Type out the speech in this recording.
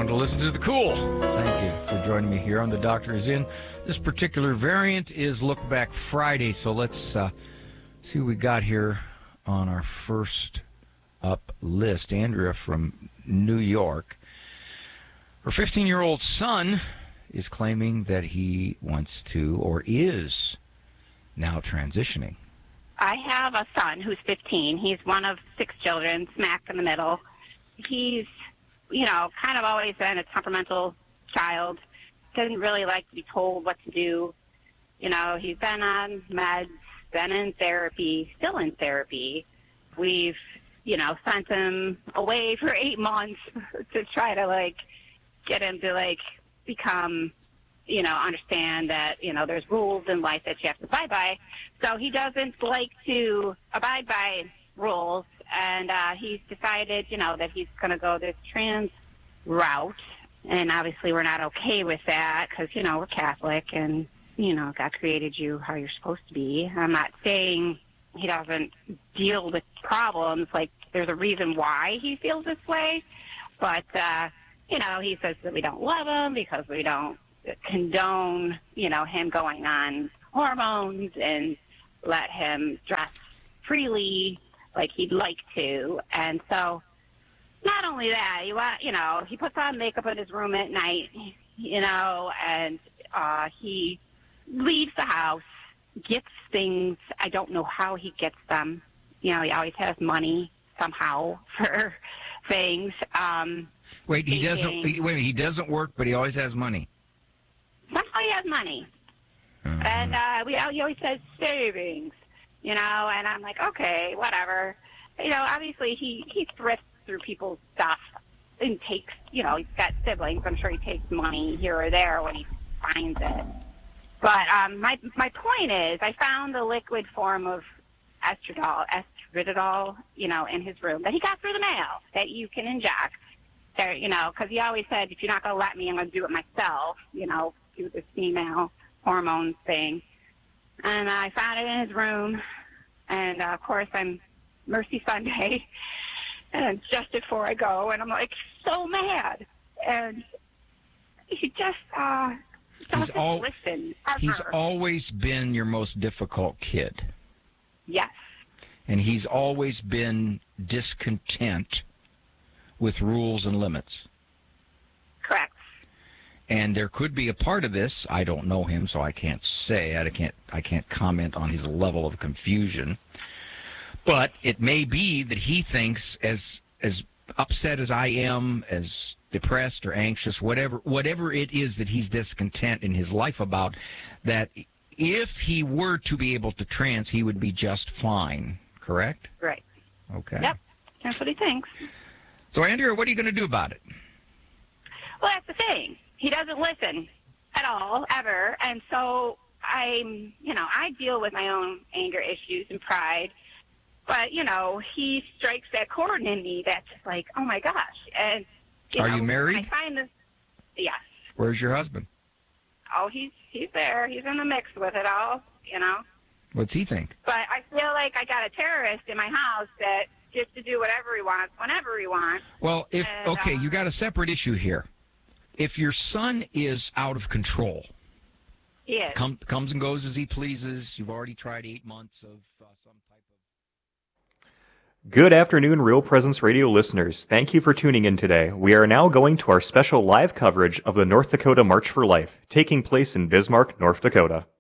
to listen to The Cool. Thank you for joining me here on The Doctor Is In. This particular variant is Look Back Friday, so let's see what we got here on our first up list. Andrea from New York. Her 15-year-old son is claiming that he wants to or is now transitioning. I have a son who's 15. He's one of 6 children, smack in the middle. He's, kind of always been a temperamental child. Doesn't really like to be told what to do. He's been on meds, been in therapy, still in therapy. We've, sent him away for 8 months to try to, get him to, become, understand that, there's rules in life that you have to abide by. So he doesn't like to abide by rules, and he's decided, that he's going to go this trans route. And obviously we're not okay with that because, we're Catholic and, God created you how you're supposed to be. I'm not saying he doesn't deal with problems. There's a reason why he feels this way. But, he says that we don't love him because we don't condone, him going on hormones and let him dress freely like he'd like to. And so not only that, he puts on makeup in his room at night, and he leaves the house, gets things. I don't know how he gets them. He always has money somehow for things. He doesn't work, but he always has money. Somehow he has money. And he always says savings, and I'm like, okay, whatever. Obviously he thrifts through people's stuff and takes, he's got siblings. I'm sure he takes money here or there when he finds it. But my point is, I found the liquid form of estridiol, in his room that he got through the mail that you can inject. There, because he always said, if you're not going to let me, I'm going to do it myself, do this female hormone thing. And I found it in his room. And, of course, I'm Mercy Sunday. And just before I go, and I'm so mad. And he just doesn't listen ever. He's always been your most difficult kid. Yes. And he's always been discontent with rules and limits. Correct. And there could be a part of this. I don't know him, so I can't say. I can't comment on his level of confusion. But it may be that he thinks, as upset as I am, as depressed or anxious, whatever it is that he's discontent in his life about, that if he were to be able to trans, he would be just fine. Correct? Right. Okay. Yep. That's what he thinks. So, Andrea, what are you going to do about it? Well, that's the thing. He doesn't listen at all, ever. And so I deal with my own anger issues and pride. But, he strikes that chord in me that's like, oh, my gosh. And are you married? I find this, yes. Where's your husband? Oh, he's there. He's in the mix with it all, What's he think? But I feel like I got a terrorist in my house that gets to do whatever he wants, whenever he wants. Well, you got a separate issue here. If your son is out of control, he is. Comes and goes as he pleases, you've already tried 8 months of some type of... Good afternoon, Real Presence Radio listeners. Thank you for tuning in today. We are now going to our special live coverage of the North Dakota March for Life, taking place in Bismarck, North Dakota.